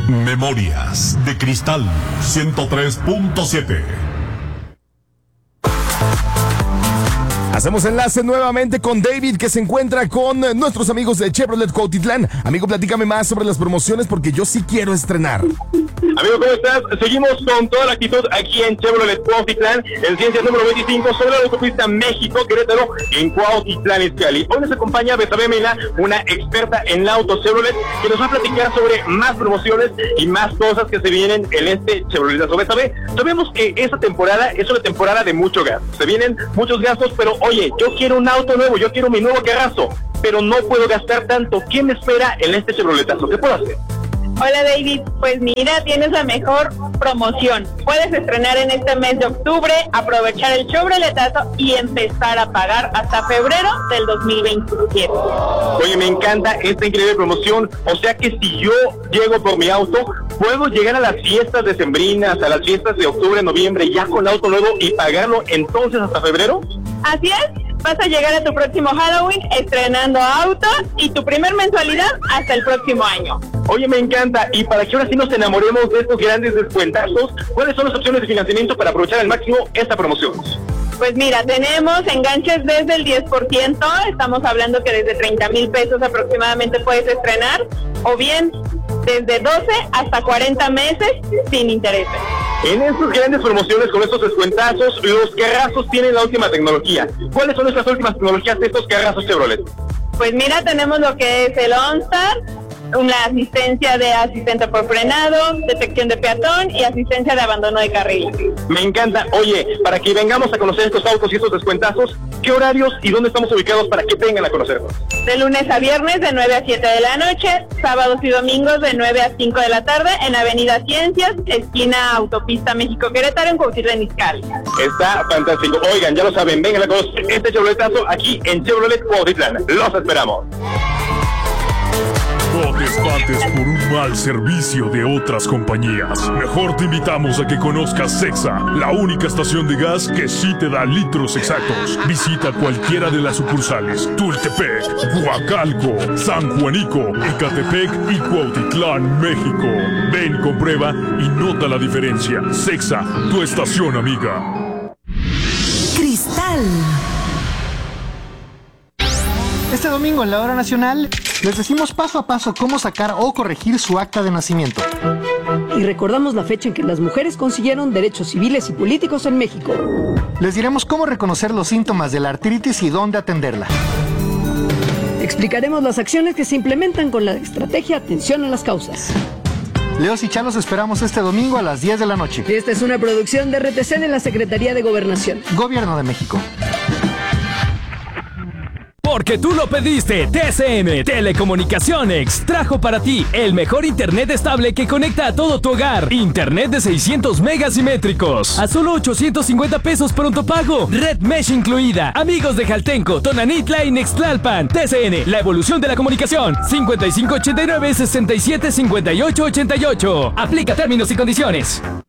Memorias de Cristal 103.7. Hacemos enlace nuevamente con David, que se encuentra con nuestros amigos de Chevrolet Cuautitlán. Amigo, platícame más sobre las promociones porque yo sí quiero estrenar. Amigo, ¿cómo estás? Seguimos con toda la actitud aquí en Chevrolet Cuautitlán, en Ciencia número 25, sobre la autopista México-Querétaro, en Cuautitlán, Izcalli. Hoy nos acompaña Betsabe Mena, una experta en autos Chevrolet, que nos va a platicar sobre más promociones y más cosas que se vienen en este Chevroletazo. Betsabe, sabemos que esta temporada es una temporada de mucho gasto. Se vienen muchos gastos, pero oye, yo quiero un auto nuevo, yo quiero mi nuevo carrazo, pero no puedo gastar tanto. ¿Qué me espera en este Chevroletazo? ¿Qué puedo hacer? Hola David, pues mira, tienes la mejor promoción. Puedes estrenar en este mes de octubre, aprovechar el Chevroletazo y empezar a pagar hasta febrero del 2027. Oye, me encanta esta increíble promoción. O sea que si yo llego por mi auto, puedo llegar a las fiestas decembrinas, a las fiestas de octubre, noviembre, ya con auto nuevo y pagarlo entonces hasta febrero. Así es. Vas a llegar a tu próximo Halloween estrenando auto y tu primer mensualidad hasta el próximo año. Oye, me encanta. Y para que ahora sí nos enamoremos de estos grandes descuentazos, ¿cuáles son las opciones de financiamiento para aprovechar al máximo esta promoción? Pues mira, tenemos enganches desde el 10%, estamos hablando que desde 30,000 pesos aproximadamente puedes estrenar, o bien desde 12 hasta 40 meses sin intereses. En estas grandes promociones con estos descuentazos, los carrazos tienen la última tecnología. ¿Cuáles son estas últimas tecnologías de estos carrazos Chevrolet? Pues mira, tenemos lo que es el OnStar, una asistencia de asistente por frenado, detección de peatón y asistencia de abandono de carril. Me encanta. Oye, para que vengamos a conocer estos autos y estos descuentazos, ¿qué horarios y dónde estamos ubicados para que vengan a conocernos? De lunes a viernes de 9 a 7 de la noche, sábados y domingos de 9 a 5 de la tarde en Avenida Ciencias, esquina Autopista México-Querétaro en Cuautitlán, Izcalli. Está fantástico. Oigan, ya lo saben, vengan a conocer este Chevroletazo aquí en Chevrolet Cuautitlán. Los esperamos. No te espantes por un mal servicio de otras compañías. Mejor te invitamos a que conozcas Cexa, la única estación de gas que sí te da litros exactos. Visita cualquiera de las sucursales: Tultepec, Coacalco, San Juanico, Ecatepec y Cuautitlán, México. Ven, comprueba y nota la diferencia. Cexa, tu estación amiga. Cristal. Este domingo en la Hora Nacional les decimos paso a paso cómo sacar o corregir su acta de nacimiento. Y recordamos la fecha en que las mujeres consiguieron derechos civiles y políticos en México. Les diremos cómo reconocer los síntomas de la artritis y dónde atenderla. Explicaremos las acciones que se implementan con la estrategia Atención a las Causas. Leos y Cha los esperamos este domingo a las 10 de la noche. Esta es una producción de RTC de la Secretaría de Gobernación. Gobierno de México. Porque tú lo pediste, TCM Telecomunicaciones trajo para ti el mejor internet estable que conecta a todo tu hogar. Internet de 600 megas simétricos a solo 850 pesos pronto pago. Red Mesh incluida. Amigos de Jaltenco, Tonanitla y Nextlalpan. TCN, la evolución de la comunicación. 5589-675888. Aplica términos y condiciones.